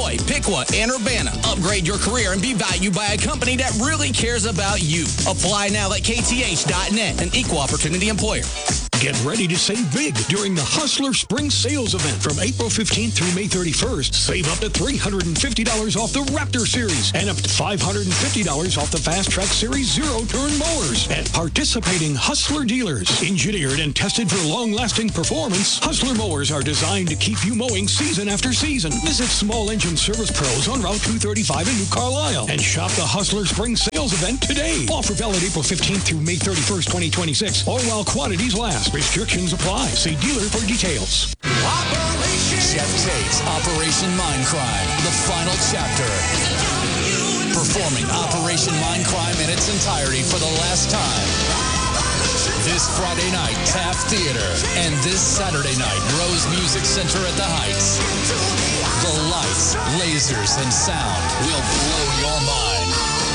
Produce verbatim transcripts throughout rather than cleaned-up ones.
Troy, Piqua, and Urbana. Upgrade your career and be valued by a company that really cares about you. Apply now at K T H dot net, an equal opportunity employer. Get ready to save big during the Hustler Spring Sales Event from April fifteenth through May thirty-first. Save up to three hundred fifty dollars off the Raptor Series and up to five hundred fifty dollars off the Fast Track Series zero-turn mowers at participating Hustler dealers. Engineered and tested for long-lasting performance, Hustler mowers are designed to keep you mowing season after season. Visit Small Engine Service Pros on Route two thirty-five in New Carlisle and shop the Hustler Spring Sales Event today. Offer valid April fifteenth through May thirty-first, twenty twenty-six, or while quantities last. Restrictions apply. See dealer for details. Jeff Tate's Operation Mindcrime, the final chapter. Performing Operation Mindcrime in its entirety for the last time. This Friday night, Taft Theater. And this Saturday night, Rose Music Center at the Heights. The lights, lasers, and sound will blow your mind.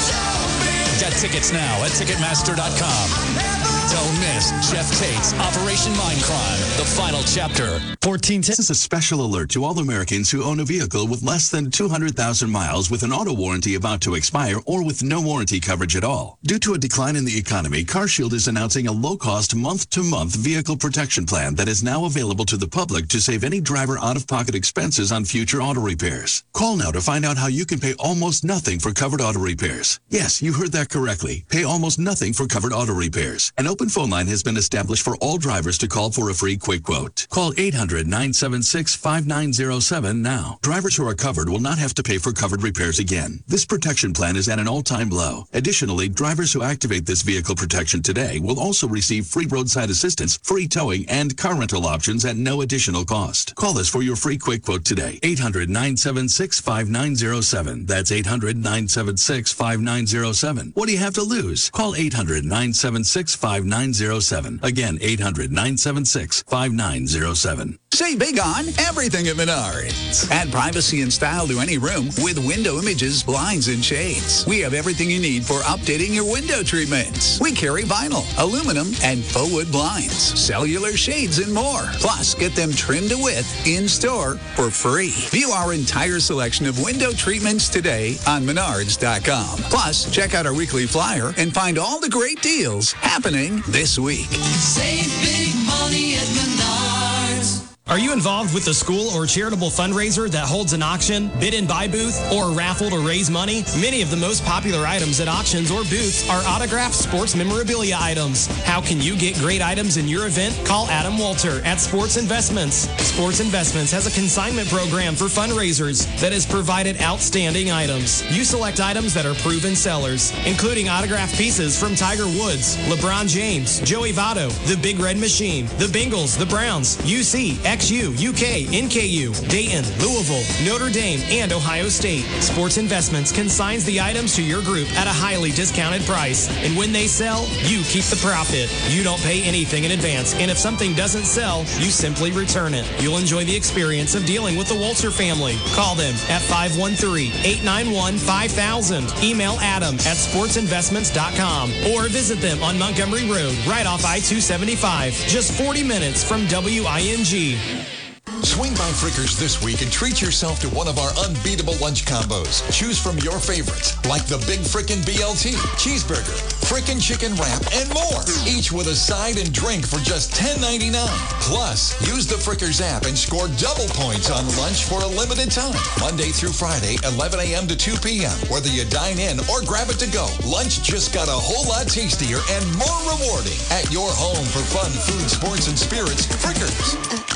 Get tickets now at Ticketmaster dot com. Don't miss Jeff Tate's Operation Mindcrime, the final chapter. fourteen ten. This is a special alert to all Americans who own a vehicle with less than two hundred thousand miles with an auto warranty about to expire or with no warranty coverage at all. Due to a decline in the economy, CarShield is announcing a low-cost month-to-month vehicle protection plan that is now available to the public to save any driver out-of-pocket expenses on future auto repairs. Call now to find out how you can pay almost nothing for covered auto repairs. Yes, you heard that correctly. Pay almost nothing for covered auto repairs. An open phone line has been established for all drivers to call for a free quick quote. Call eight hundred, nine seven six, five nine zero seven now. Drivers who are covered will not have to pay for covered repairs again. This protection plan is at an all-time low. Additionally, drivers who activate this vehicle protection today will also receive free roadside assistance, free towing, and car rental options at no additional cost. Call us for your free quick quote today. eight hundred, nine seven six, five nine zero seven. That's eight hundred, nine seven six, five nine zero seven. What do you have to lose? Call eight hundred, nine seven six, five nine zero seven. Again, eight hundred, nine seven six, five nine zero seven. Save big on everything at Menards. Add privacy and style to any room with window images, blinds, and shades. We have everything you need for updating your window treatments. We carry vinyl, aluminum, and faux wood blinds, cellular shades, and more. Plus, get them trimmed to width in-store for free. View our entire selection of window treatments today on Menards dot com. Plus, check out our weekly flyer and find all the great deals happening this week. Save big money at Menards. Are you involved with a school or charitable fundraiser that holds an auction, bid and buy booth, or a raffle to raise money? Many of the most popular items at auctions or booths are autographed sports memorabilia items. How can you get great items in your event? Call Adam Walter at Sports Investments. Sports Investments has a consignment program for fundraisers that has provided outstanding items. You select items that are proven sellers, including autographed pieces from Tiger Woods, LeBron James, Joey Votto, the Big Red Machine, the Bengals, the Browns, U C, X U, U K, N K U, Dayton, Louisville, Notre Dame, and Ohio State. Sports Investments consigns the items to your group at a highly discounted price. And when they sell, you keep the profit. You don't pay anything in advance. And if something doesn't sell, you simply return it. You'll enjoy the experience of dealing with the Walter family. Call them at five one three, eight nine one, five thousand. Email Adam at sports investments dot com or visit them on Montgomery Road, right off I two seventy-five. Just forty minutes from W I N G. Swing by Frickers this week and treat yourself to one of our unbeatable lunch combos. Choose from your favorites, like the Big Frickin' B L T, cheeseburger, frickin' chicken wrap, and more. Each with a side and drink for just ten ninety-nine. Plus, use the Frickers app and score double points on lunch for a limited time. Monday through Friday, eleven a.m. to two p.m. Whether you dine in or grab it to go, lunch just got a whole lot tastier and more rewarding. At your home for fun, food, sports, and spirits, Frickers.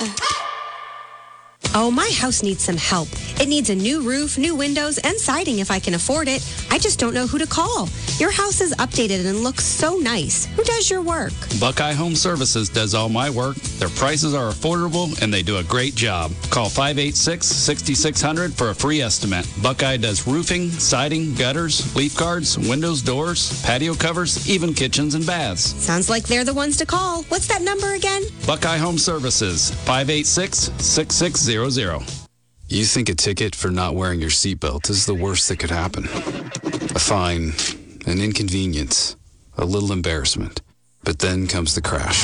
Oh, my house needs some help. It needs a new roof, new windows, and siding if I can afford it. I just don't know who to call. Your house is updated and looks so nice. Who does your work? Buckeye Home Services does all my work. Their prices are affordable, and they do a great job. Call five eight six, six six zero zero for a free estimate. Buckeye does roofing, siding, gutters, leaf guards, windows, doors, patio covers, even kitchens and baths. Sounds like they're the ones to call. What's that number again? Buckeye Home Services, five eight six, six six zero zero. You think a ticket for not wearing your seatbelt is the worst that could happen. A fine, an inconvenience, a little embarrassment. But then comes the crash.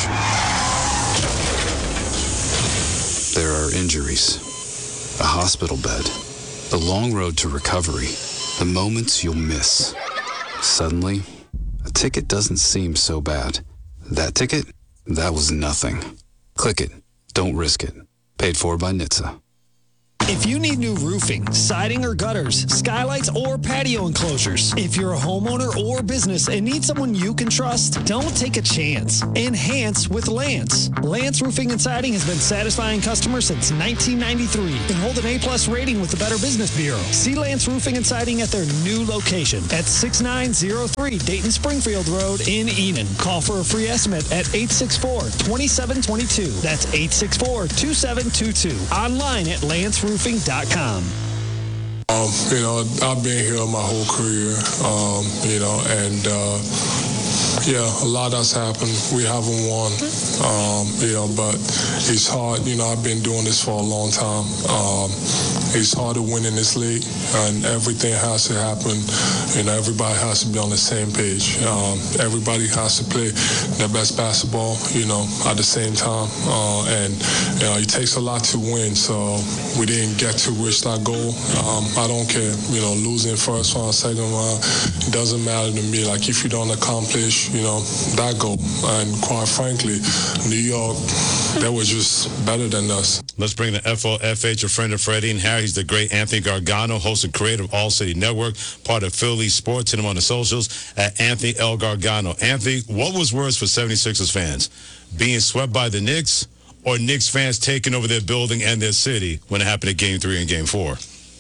There are injuries, a hospital bed, The long road to recovery. The moments you'll miss. Suddenly, a ticket doesn't seem so bad. That ticket? That was nothing. Click it. Don't risk it. Paid for by N H T S A. If you need new roofing, siding or gutters, skylights or patio enclosures, if you're a homeowner or business and need someone you can trust, don't take a chance. Enhance with Lance. Lance Roofing and Siding has been satisfying customers since nineteen ninety-three and hold an A-plus rating with the Better Business Bureau. See Lance Roofing and Siding at their new location at six nine zero three Dayton Springfield Road in Enon. Call for a free estimate at eight six four, two seven two two. That's eight six four, two seven two two. Online at lance roofing dot com. Um, you know, I've been here my whole career, um, you know, and uh, yeah, a lot has happened. We haven't won, um, you know, but it's hard. You know, I've been doing this for a long time. Um, it's hard to win in this league, and everything has to happen. You know, everybody has to be on the same page. Um, everybody has to play their best basketball, you know, at the same time. Uh, and, you know, it takes a lot to win, so we didn't get to reach that goal. Um, I don't care, you know, losing first round, second round, it doesn't matter to me. Like, if you don't accomplish, you know, that goal. And quite frankly, New York, they were just better than us. Let's bring the F O F H, a friend of Freddie and Harry. He's the great Anthony Gargano, host and creator of All City Network, part of Philly Sports. Hit him on the socials at Anthony L. Gargano. Anthony, what was worse for seventy-sixers fans? Being swept by the Knicks or Knicks fans taking over their building and their city when it happened at Game three and Game four?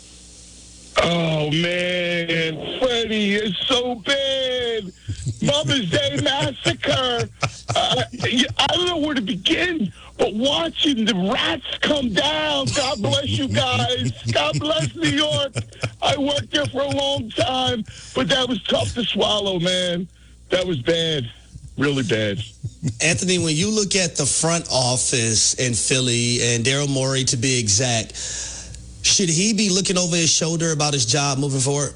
Oh, man, Freddie is so bad. Mother's Day Massacre. Uh, I don't know where to begin, but watching the rats come down, God bless you guys. God bless New York. I worked there for a long time, but that was tough to swallow, man. That was bad, really bad. Anthony, when you look at the front office in Philly, and Daryl Morey to be exact, should he be looking over his shoulder about his job moving forward?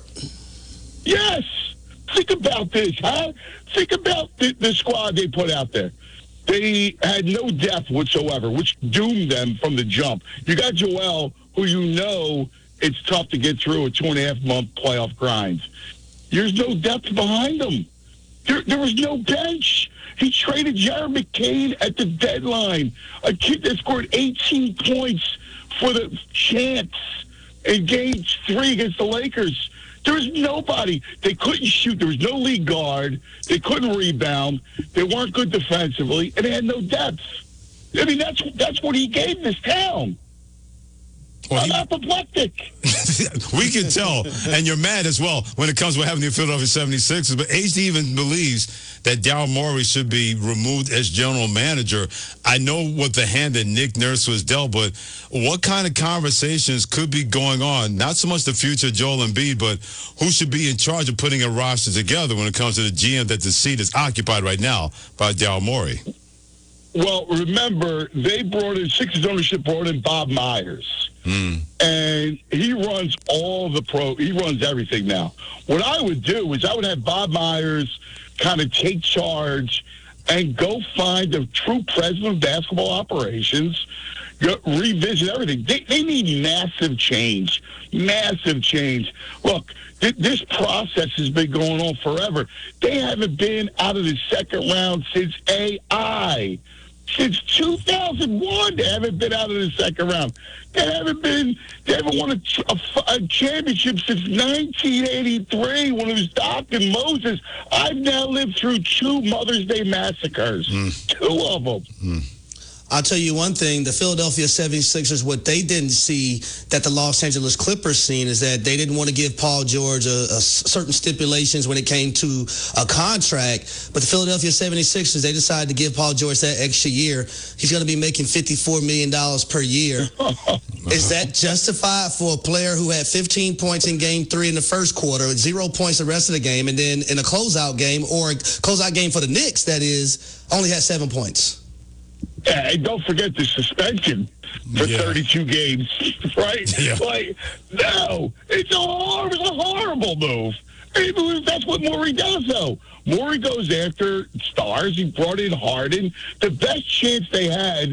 Yes. Think about this, huh? Think about the, the squad they put out there. They had no depth whatsoever, which doomed them from the jump. You got Joel, who you know it's tough to get through a two-and-a-half-month playoff grind. There's no depth behind them. There, there was no bench. He traded Jared McCain at the deadline, a kid that scored eighteen points for the chance in game three against the Lakers. There was nobody. They couldn't shoot. There was no lead guard. They couldn't rebound. They weren't good defensively, and they had no depth. I mean, that's that's what he gave this town. Well, I'm apoplectic. We can tell. And you're mad as well when it comes to what happened to the Philadelphia seventy-sixers. But H D even believes that Daryl Morey should be removed as general manager. I know what the hand that Nick Nurse was dealt, but what kind of conversations could be going on? Not so much the future of Joel Embiid, but who should be in charge of putting a roster together when it comes to the G M that the seat is occupied right now by Daryl Morey? Well, remember, they brought in, Sixers ownership brought in Bob Myers. Mm. And he runs all the pro, he runs everything now. What I would do is I would have Bob Myers kind of take charge and go find the true president of basketball operations, go, revisit everything. They, they need massive change, massive change. Look, th- this process has been going on forever. They haven't been out of the second round since A I. Since two thousand one, they haven't been out of the second round. They haven't been, they haven't won a, a, a championship since nineteen eighty-three when it was Doc and Moses. I've now lived through two Mother's Day massacres, mm. two of them. Mm. I'll tell you one thing, the Philadelphia seventy-sixers, what they didn't see that the Los Angeles Clippers seen is that they didn't want to give Paul George a, a certain stipulations when it came to a contract. But the Philadelphia seventy-sixers, they decided to give Paul George that extra year. He's going to be making fifty-four million dollars per year. Is that justified for a player who had fifteen points in game three in the first quarter, zero points the rest of the game, and then in a closeout game, or a closeout game for the Knicks, that is, only had seven points? Yeah, and don't forget the suspension for yeah. thirty-two games, right? Yeah. Like, no, it's a, hor- it's a horrible move. I mean, that's what Morey does, though. Morey goes after stars. He brought in Harden. The best chance they had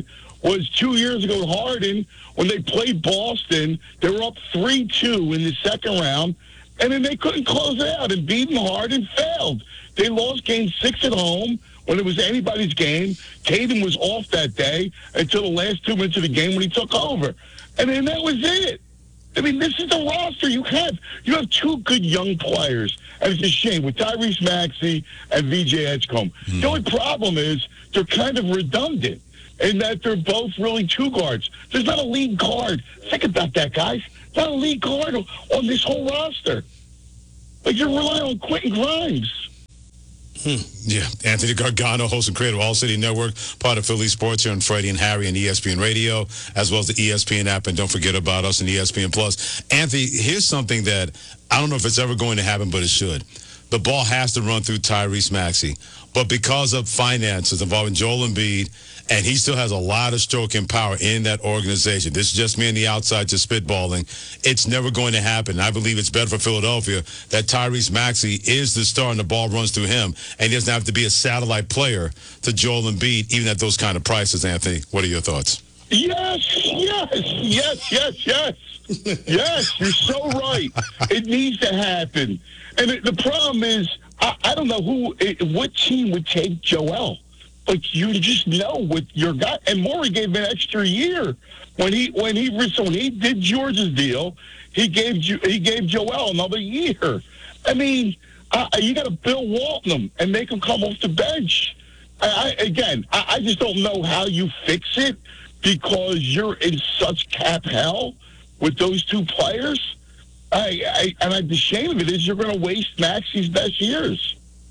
was two years ago with Harden when they played Boston. They were up three two in the second round, and then they couldn't close it out. And beating Harden failed. They lost game six at home when it was anybody's game. Tatum was off that day until the last two minutes of the game when he took over. And then that was it. I mean, this is the roster you have. You have two good young players. And it's a shame with Tyrese Maxey and V J Edgecombe. Mm. The only problem is they're kind of redundant in that they're both really two guards. There's not a lead guard. Think about that, guys. Not a lead guard on this whole roster. Like, you're relying on Quentin Grimes. Hmm. Yeah, Anthony Gargano, host and creator of All City Network, part of Philly Sports here on Freddie and Harry and E S P N Radio, as well as the E S P N app. And don't forget about us and E S P N Plus. Anthony, here's something that I don't know if it's ever going to happen, but it should. The ball has to run through Tyrese Maxey. But because of finances involving Joel Embiid, and he still has a lot of stroking power in that organization. This is just me on the outside just spitballing. It's never going to happen. I believe it's better for Philadelphia that Tyrese Maxey is the star and the ball runs through him, and he doesn't have to be a satellite player to Joel Embiid, even at those kind of prices, Anthony. What are your thoughts? Yes, yes, yes, yes, yes. Yes, you're so right. It needs to happen. And the problem is, I, I don't know who, what team would take Joel. Like, you just know with your guy, and Morey gave him an extra year when he when he so when he did George's deal. He gave he gave Joel another year. I mean, uh, you got to Bill Walton him and make him come off the bench. I, I, again, I, I just don't know how you fix it because you're in such cap hell with those two players. I, I and I, the shame of it is you're going to waste Maxey's best years.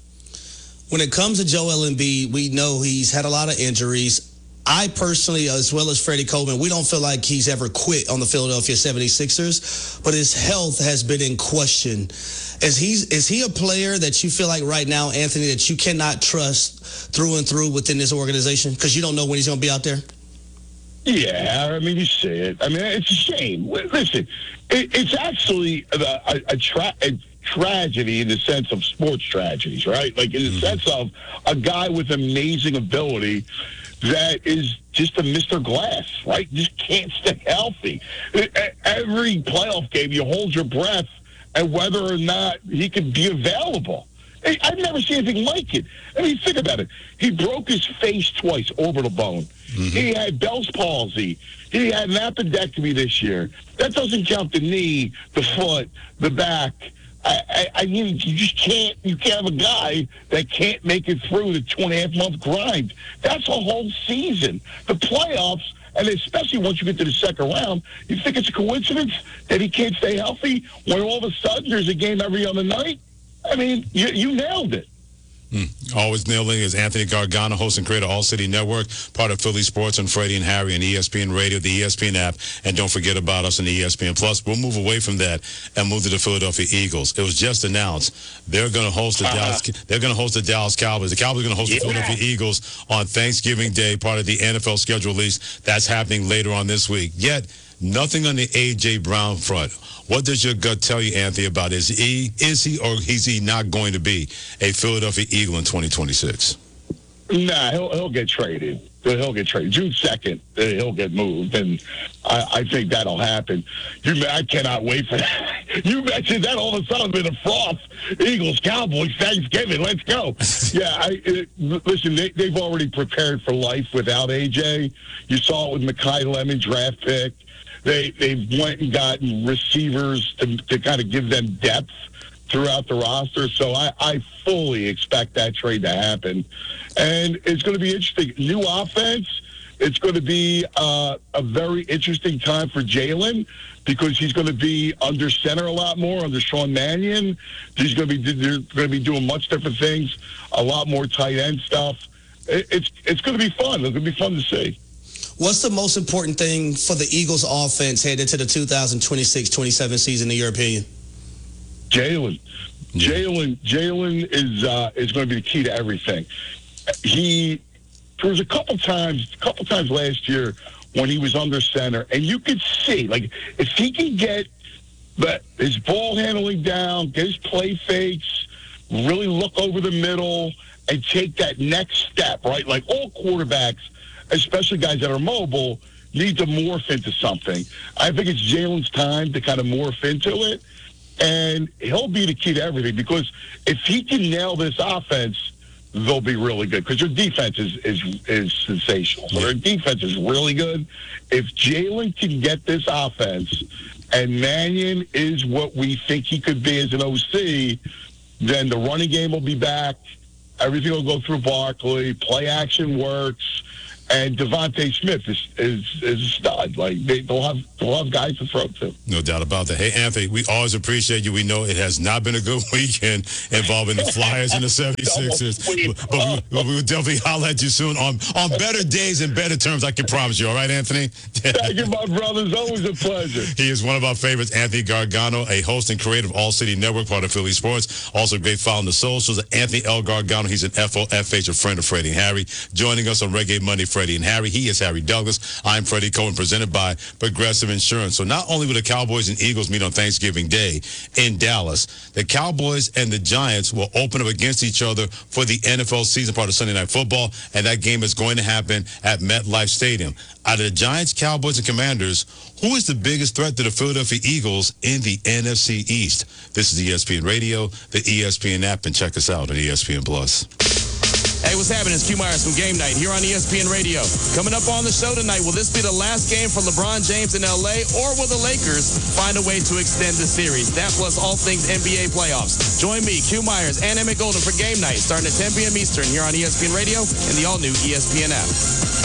When it comes to Joel Embiid, we know he's had a lot of injuries. I personally, as well as Freddie Coleman, we don't feel like he's ever quit on the Philadelphia seventy-sixers, but his health has been in question. Is he, is he a player that you feel like right now, Anthony, that you cannot trust through and through within this organization because you don't know when he's going to be out there? Yeah, I mean, you see it. I mean, it's a shame. Listen, it, it's actually a, a, a, tra- a tragedy in the sense of sports tragedies, right? Like in the mm-hmm. sense of a guy with amazing ability that is just a Mister Glass, right? Just can't stay healthy. Every playoff game, you hold your breath and whether or not he could be available. I've never seen anything like it. I mean, think about it. He broke his face twice, orbital bone. Mm-hmm. He had Bell's palsy. He had an appendectomy this year. That doesn't count the knee, the foot, the back. I, I, I mean, you just can't, you can't have a guy that can't make it through the two and a half month grind. That's a whole season. The playoffs, and especially once you get to the second round, you think it's a coincidence that he can't stay healthy when all of a sudden there's a game every other night? I mean, you, you nailed it. Mm. Always nailing is Anthony Gargano, host and creator of All City Network, part of Philly Sports on Freddie and Harry and E S P N Radio, the E S P N app, and don't forget about us on the E S P N Plus. We'll move away from that and move to the Philadelphia Eagles. It was just announced they're going to host the uh-huh. Dallas. They're going to host the Dallas Cowboys. The Cowboys are going to host yeah. the Philadelphia Eagles on Thanksgiving Day, part of the N F L schedule release. That's happening later on this week. Yet nothing on the A J Brown front. What does your gut tell you, Anthony, about is he is he or is he not going to be a Philadelphia Eagle in twenty twenty-six? Nah, he'll he'll get traded. He'll get traded. June second, he'll get moved, and I, I think that'll happen. You, I cannot wait for that. You mentioned that all of a sudden in a froth. Eagles, Cowboys, Thanksgiving, let's go. Yeah, I, it, listen, they, they've already prepared for life without A J. You saw it with Mekhi Lemon, draft pick. They, they've went and gotten receivers to, to kind of give them depth throughout the roster. So I, I fully expect that trade to happen. And it's going to be interesting. New offense. It's going to be uh, a very interesting time for Jalen because he's going to be under center a lot more, under Sean Mannion. He's going to be they're going to be doing much different things, a lot more tight end stuff. It, it's it's going to be fun. It's going to be fun to see. What's the most important thing for the Eagles offense headed into the two thousand twenty-six twenty-seven season, in your opinion? Jalen. Jalen Jalen is uh, is going to be the key to everything. He there was a couple times, a couple times last year when he was under center, and you could see, like, if he can get the, his ball handling down, get his play fakes, really look over the middle, and take that next step, right? Like all quarterbacks, especially guys that are mobile, need to morph into something. I think it's Jalen's time to kind of morph into it, and he'll be the key to everything, because if he can nail this offense, they'll be really good, because their defense is, is, is sensational. So their defense is really good. If Jalen can get this offense and Mannion is what we think he could be as an O C, then the running game will be back. Everything will go through Barkley. Play action works. And Devontae Smith is, is is a stud. Like, they, they'll have they'll have guys to throw to. No doubt about that. Hey, Anthony, we always appreciate you. We know it has not been a good weekend involving the Flyers and the seventy-sixers. But, but, we, but we will definitely holler at you soon on, on better days and better terms, I can promise you. All right, Anthony? Thank you, my brother. It's always a pleasure. He is one of our favorites, Anthony Gargano, a host and creator of All City Network, part of Philly Sports. Also a great follow on the socials. Anthony L. Gargano, he's an F O F H, a friend of Freddie and Harry. Joining us on Reggae Monday, Freddie and Harry. He is Harry Douglas. I'm Freddie Cohen, presented by Progressive Insurance. So not only will the Cowboys and Eagles meet on Thanksgiving Day in Dallas, the Cowboys and the Giants will open up against each other for the N F L season, part of Sunday Night Football, and that game is going to happen at MetLife Stadium. Out of the Giants, Cowboys, and Commanders, who is the biggest threat to the Philadelphia Eagles in the N F C East? This is E S P N Radio, the E S P N app, and check us out on E S P N Plus. Hey, what's happening? It's Q Myers from Game Night here on E S P N Radio. Coming up on the show tonight, will this be the last game for LeBron James in L A, or will the Lakers find a way to extend the series? That plus all things N B A playoffs. Join me, Q Myers, and Emmett Golden for Game Night, starting at ten p.m. Eastern here on E S P N Radio and the all-new E S P N app.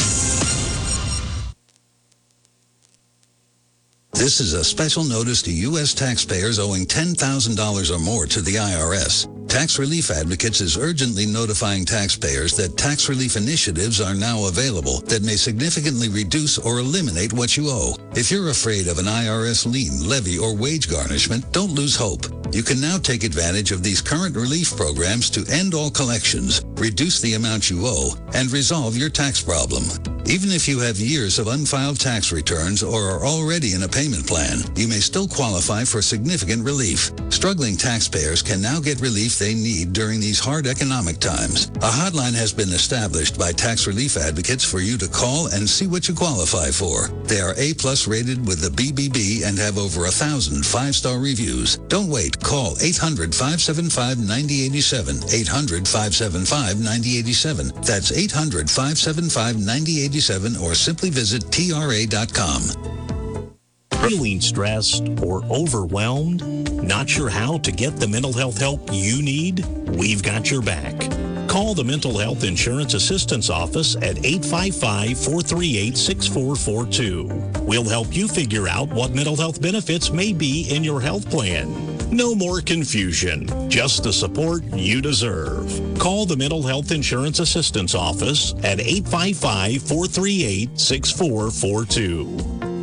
This is a special notice to U S taxpayers owing ten thousand dollars or more to the I R S. Tax Relief Advocates is urgently notifying taxpayers that tax relief initiatives are now available that may significantly reduce or eliminate what you owe. If you're afraid of an I R S lien, levy, or wage garnishment, don't lose hope. You can now take advantage of these current relief programs to end all collections, reduce the amount you owe, and resolve your tax problem. Even if you have years of unfiled tax returns or are already in a payment plan, you may still qualify for significant relief. Struggling taxpayers can now get relief they need during these hard economic times. A hotline has been established by Tax Relief Advocates for you to call and see what you qualify for. They are A-plus rated with the B B B and have over a thousand five-star reviews. Don't wait. Call eight hundred, five seven five, nine oh eight seven, eight hundred, five seven five, nine oh eight seven. That's eight hundred, five seven five, nine oh eight seven, or simply visit T R A dot com. Feeling stressed or overwhelmed? Not sure how to get the mental health help you need? We've got your back. Call the Mental Health Insurance Assistance Office at eight five five, four three eight, six four four two. We'll help you figure out what mental health benefits may be in your health plan. No more confusion, just the support you deserve. Call the Mental Health Insurance Assistance Office at eight five five, four three eight, six four four two.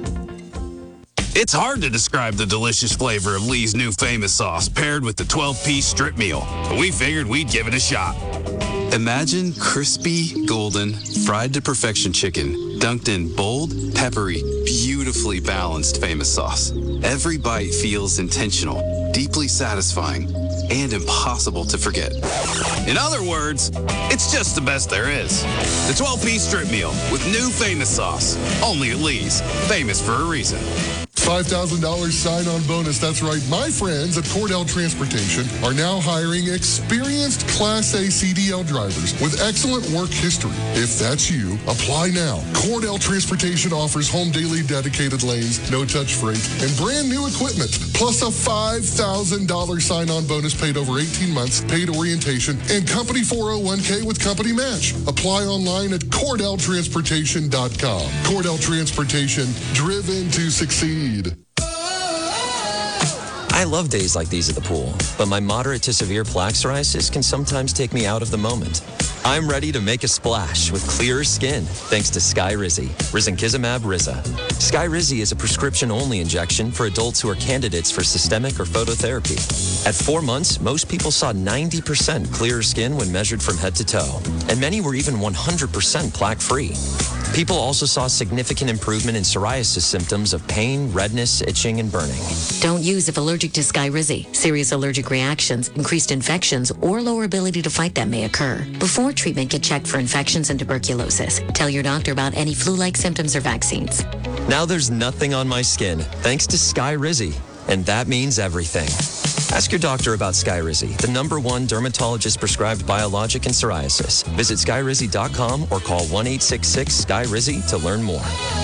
It's hard to describe the delicious flavor of Lee's new famous sauce paired with the twelve-piece strip meal, but we figured we'd give it a shot. Imagine crispy, golden, fried to perfection chicken, dunked in bold, peppery, beautifully balanced famous sauce. Every bite feels intentional, deeply satisfying, and impossible to forget. In other words, it's just the best there is. The twelve-piece strip meal with new famous sauce. Only at Lee's. Famous for a reason. five thousand dollars sign-on bonus. That's right. My friends at Cordell Transportation are now hiring experienced Class A C D L drivers with excellent work history. If that's you, apply now. Cordell Transportation offers home daily dedicated lanes, no-touch freight, and brand new equipment, plus a five thousand dollars sign-on bonus paid over eighteen months, paid orientation, and company four oh one k with company match. Apply online at Cordell Transportation dot com. Cordell Transportation, driven to succeed. I love days like these at the pool, but my moderate to severe plaque psoriasis can sometimes take me out of the moment. I'm ready to make a splash with clearer skin thanks to Skyrizi, Risankizumab Riza. Skyrizi is a prescription-only injection for adults who are candidates for systemic or phototherapy. At four months, most people saw ninety percent clearer skin when measured from head to toe, and many were even one hundred percent plaque-free. People also saw significant improvement in psoriasis symptoms of pain, redness, itching, and burning. Don't use if allergic to Skyrizi. Serious allergic reactions, increased infections, or lower ability to fight them may occur. Before treatment, get checked for infections and tuberculosis. Tell your doctor about any flu-like symptoms or vaccines. Now there's nothing on my skin, thanks to Skyrizi. And that means everything. Ask your doctor about Skyrizi, the number one dermatologist-prescribed biologic in psoriasis. Visit skyrizi dot com or call one eight six six sky rizi to learn more.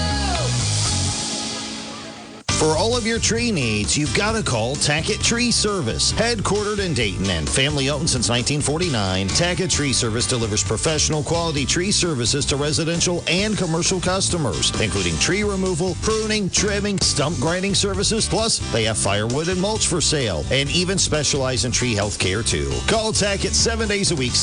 For all of your tree needs, you've got to call Tackett Tree Service. Headquartered in Dayton and family-owned since nineteen forty-nine, Tackett Tree Service delivers professional quality tree services to residential and commercial customers, including tree removal, pruning, trimming, stump grinding services. Plus, they have firewood and mulch for sale and even specialize in tree health care, too. Call Tackett seven days a week,